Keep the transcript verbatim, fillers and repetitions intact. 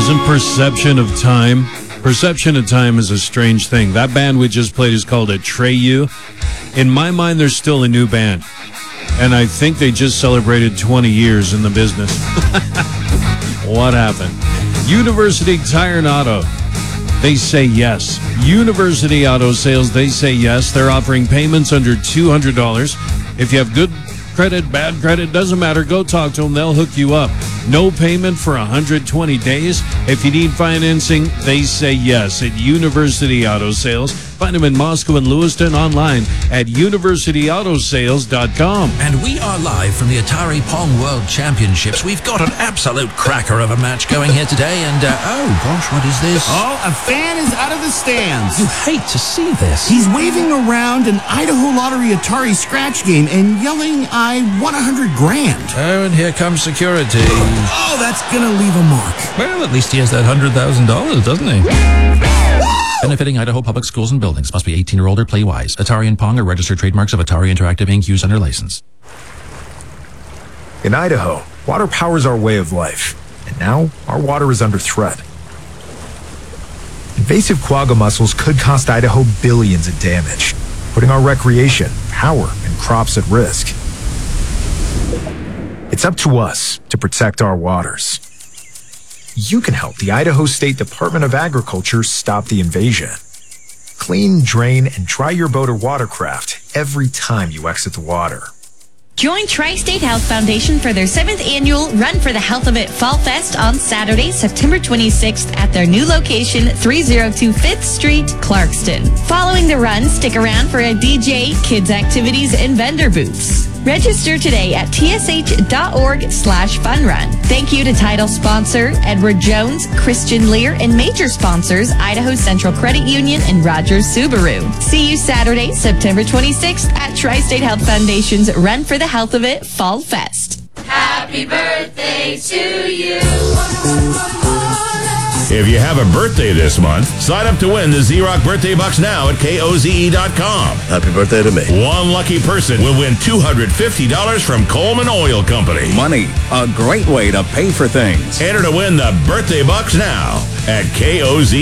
Isn't Perception of Time? Perception of Time is a strange thing. That band we just played is called Atreyu. In my mind, they're still a new band. And I think they just celebrated twenty years in the business. What happened? University Tire and Auto. They say yes. University Auto Sales, they say yes. They're offering payments under two hundred dollars. If you have good credit, bad credit, doesn't matter. Go talk to them. They'll hook you up. No payment for one hundred twenty days. If you need financing, they say yes at University Auto Sales. Find them in Moscow and Lewiston, online at university auto sales dot com. And we are live from the Atari Pong World Championships. We've got an absolute cracker of a match going here today. And, uh, oh, gosh, what is this? Oh, a fan is out of the stands. You hate to see this. He's waving around an Idaho Lottery Atari scratch game and yelling, I won a hundred grand. Oh, and here comes security. Oh, that's gonna leave a mark. Well, at least he has that one hundred thousand dollars, doesn't he? Benefiting Idaho Public Schools and buildings. Must be eighteen or older. Play wise. Atari and Pong are registered trademarks of Atari Interactive Incorporated. Used under license. In Idaho, water powers our way of life. And now, our water is under threat. Invasive quagga mussels could cost Idaho billions in damage, putting our recreation, power, and crops at risk. It's up to us to protect our waters. You can help the Idaho State Department of Agriculture stop the invasion. Clean, drain, and dry your boat or watercraft every time you exit the water. Join Tri-State Health Foundation for their seventh annual Run for the Health of It Fall Fest on Saturday, September twenty-sixth at their new location, three oh two Fifth Street, Clarkston. Following the run, stick around for a D J, kids activities, and vendor booths. Register today at tsh.org slash funrun. Thank you to title sponsor Edward Jones, Christian Lear, and major sponsors Idaho Central Credit Union and Rogers Subaru. See you Saturday, September twenty-sixth at Tri-State Health Foundation's Run for the Health of It Fall Fest. Happy birthday to you. If you have a birthday this month, sign up to win the Z-Rock Birthday Bucks now at K O Z E dot com. Happy birthday to me. One lucky person will win two hundred fifty dollars from Coleman Oil Company. Money, a great way to pay for things. Enter to win the Birthday Bucks now at K O Z